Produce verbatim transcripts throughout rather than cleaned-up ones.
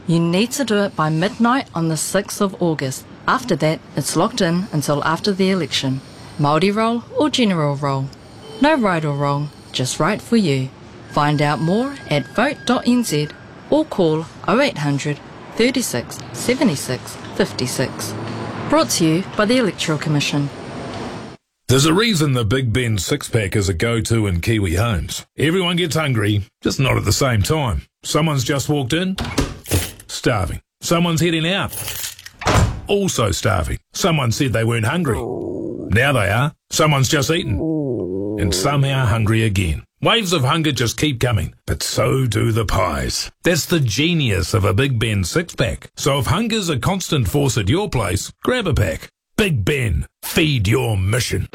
You need to do it by midnight on the sixth of August. After that, it's locked in until after the election. Māori roll or general roll. No right or wrong, just right for you. Find out more at vote dot n z or call oh eight hundred, thirty-six, seventy-six, fifty-six. Brought to you by the Electoral Commission. There's a reason the Big Ben six-pack is a go-to in Kiwi homes. Everyone gets hungry, just not at the same time. Someone's just walked in, starving. Someone's heading out, also starving. Someone said they weren't hungry. Now they are. Someone's just eaten, and somehow hungry again. Waves of hunger just keep coming, but so do the pies. That's the genius of a Big Ben six-pack. So if hunger's a constant force at your place, grab a pack. Big Ben, feed your mission.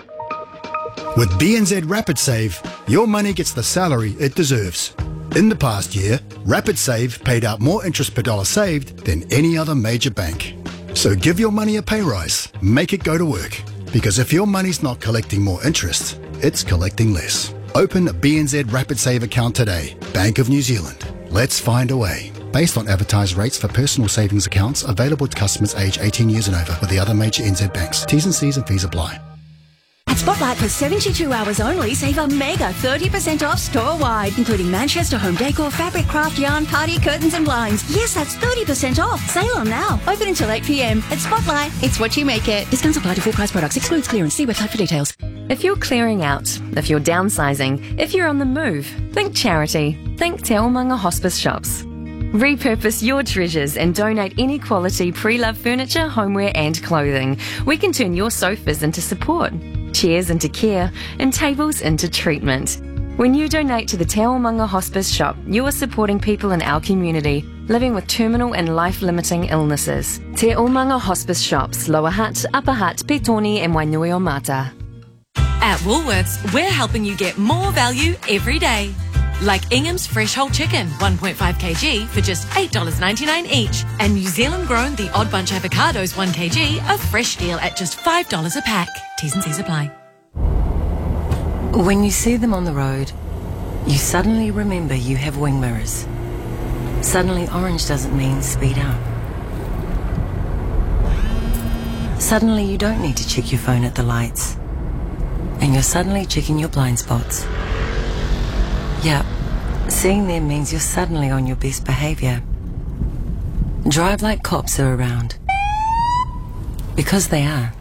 With B N Z Rapid Save, your money gets the salary it deserves. In the past year, Rapid Save paid out more interest per dollar saved than any other major bank. So give your money a pay rise, make it go to work. Because if your money's not collecting more interest, it's collecting less. Open a B N Z Rapid Save account today. Bank of New Zealand. Let's find a way. Based on advertised rates for personal savings accounts available to customers aged eighteen years and over with the other major N Z banks. T's and C's and fees apply. At Spotlight, for seventy-two hours only, save a mega thirty percent off store-wide, including Manchester home decor, fabric, craft, yarn, party, curtains and blinds. Yes, that's thirty percent off. Sale on now. Open until eight p m. At Spotlight, it's what you make it. Discounts apply to full price products. Excludes clearance. See website for details. If you're clearing out, if you're downsizing, if you're on the move, think charity. Think Te Omanga Hospice Shops. Repurpose your treasures and donate any quality pre-loved furniture, homeware and clothing. We can turn your sofas into support, chairs into care, and tables into treatment. When you donate to the Te Omanga Hospice Shop, you are supporting people in our community living with terminal and life-limiting illnesses. Te Omanga Hospice Shops, Lower Hutt, Upper Hutt, Petone and Wainuiomata. At Woolworths, we're helping you get more value every day. Like Ingham's Fresh Whole Chicken, one point five kilograms for just eight dollars ninety-nine each. And New Zealand grown The Odd Bunch Avocados, one kilogram, a fresh deal at just five dollars a pack. T's and C's apply. When you see them on the road, you suddenly remember you have wing mirrors. Suddenly orange doesn't mean speed up. Suddenly you don't need to check your phone at the lights. And you're suddenly checking your blind spots. Yep, seeing them means you're suddenly on your best behaviour. Drive like cops are around. Because they are.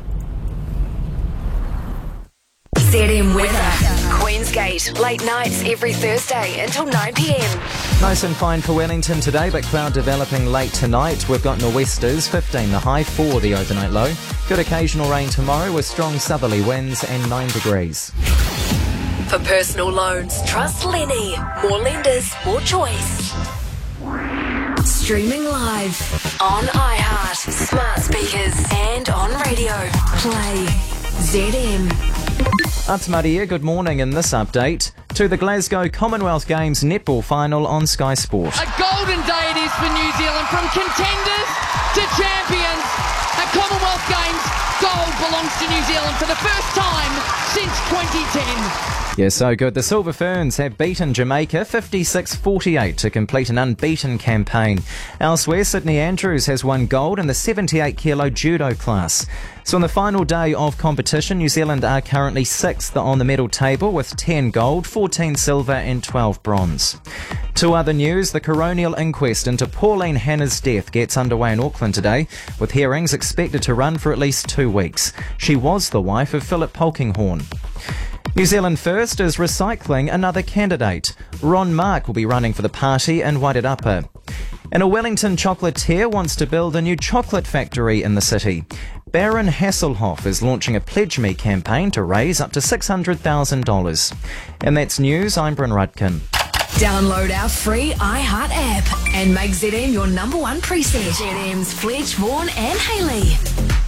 Z M Weather. Queensgate, late nights every Thursday until nine p m. Nice and fine for Wellington today, but cloud developing late tonight. We've got nor'westers, fifteen the high, four the overnight low. Good occasional rain tomorrow with strong southerly winds and nine degrees. For personal loans, trust Lenny. More lenders, more choice. Streaming live on iHeart, smart speakers and on radio. Play Z M. Atamaria, good morning. In this update, to the Glasgow Commonwealth Games netball final on Sky Sport. A golden day it is for New Zealand, from contenders to champions. At Commonwealth Games, gold belongs to New Zealand for the first time since twenty ten. Yeah, so good. The Silver Ferns have beaten Jamaica fifty-six forty-eight to complete an unbeaten campaign. Elsewhere, Sydney Andrews has won gold in the seventy-eight kilo judo class. So on the final day of competition, New Zealand are currently sixth on the medal table with ten gold, fourteen silver and twelve bronze. To other news, the coronial inquest into Pauline Hanna's death gets underway in Auckland today, with hearings expected to run for at least two weeks. She was the wife of Philip Polkinghorne. New Zealand First is recycling another candidate. Ron Mark will be running for the party in Wairarapa. And a Wellington chocolatier wants to build a new chocolate factory in the city. Baron Hasselhoff is launching a Pledge Me campaign to raise up to six hundred thousand dollars. And that's news. I'm Bryn Rudkin. Download our free iHeart app and make Z M your number one preset. Z M's Fletch, Vaughan and Hayley.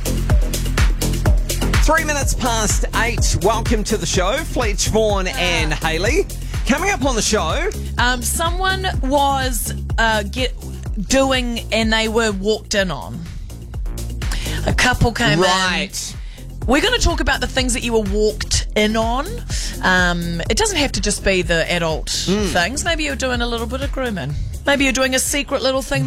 Three minutes past eight. Welcome to the show, Fletch, Vaughan and Hayley. Coming up on the show, um, someone was uh, get doing and they were walked in on. A couple came right. in. We're going to talk about the things that you were walked in on. Um, it doesn't have to just be the adult mm. things. Maybe you're doing a little bit of grooming. Maybe you're doing a secret little thing